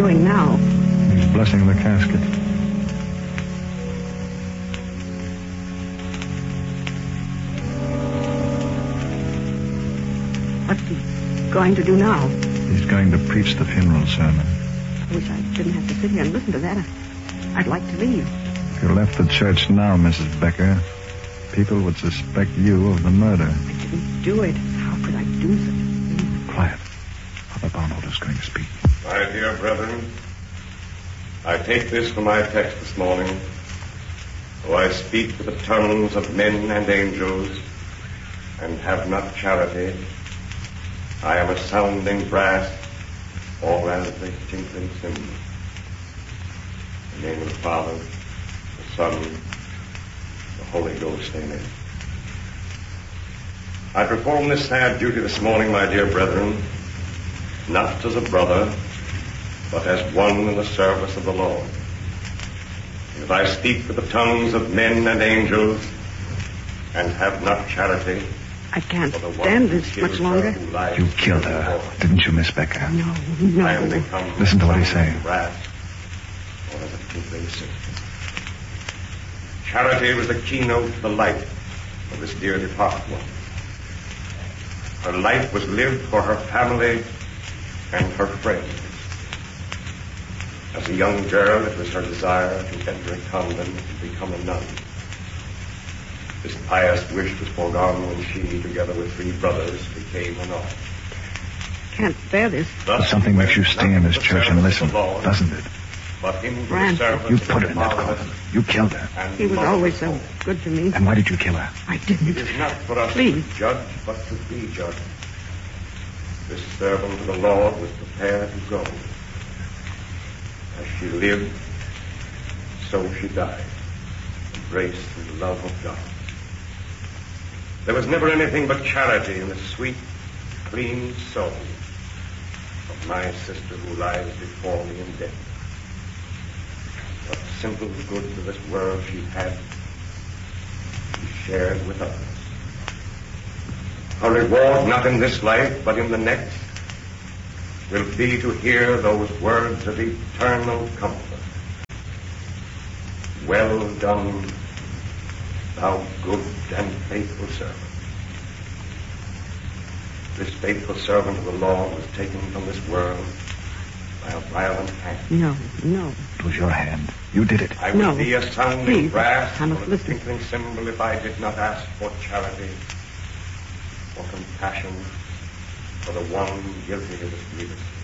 doing now? He's blessing the casket. What's he going to do now? He's going to preach the funeral sermon. I wish I didn't have to sit here and listen to that. I'd like to leave. If you left the church now, Mrs. Becker, people would suspect you of the murder. I didn't do it. How could I do such a thing? Quiet. Father Barnholder's going to speak. My dear brethren, I take this for my text this morning. Though I speak with the tongues of men and angels, and have not charity, I am a sounding brass, or as a tinkling cymbal. In the name of the Father, the Son, the Holy Ghost, amen. I perform this sad duty this morning, my dear brethren, not as a brother, but as one in the service of the Lord. And if I speak with the tongues of men and angels, and have not charity, I can't stand this much longer. You killed her, didn't you, Miss Becker? No. Listen to what he's saying. Charity was the keynote to the life of this dear departed one. Her life was lived for her family and her friends. As a young girl, it was her desire to enter a convent and become a nun. This pious wish was foregone when she, together with 3 brothers, became a nun. Can't bear this. But something makes you stay in this church and listen, doesn't it? But into the Francis. service You of put the her in that Father coffin. You killed her. and He was Mother always of so all. good to me. And why did you kill her? I It didn't. is not for us Please. to judge, but to be judged. This servant of the Lord was prepared to go. As she lived, so she died, embraced in the love of God. There was never anything but charity in the sweet, clean soul of my sister who lies before me in death. What simple goods of this world she had, she shared with others. Her reward, not in this life, but in the next, will be to hear those words of eternal comfort. Well done, thou good and faithful servant. This faithful servant of the Lord was taken from this world by a violent hand. No. It was your hand. You did it. I would No. be a sounding Please, brass Thomas, or a listen. tinkling cymbal if I did not ask for charity, for compassion, for the one guilty of this grievous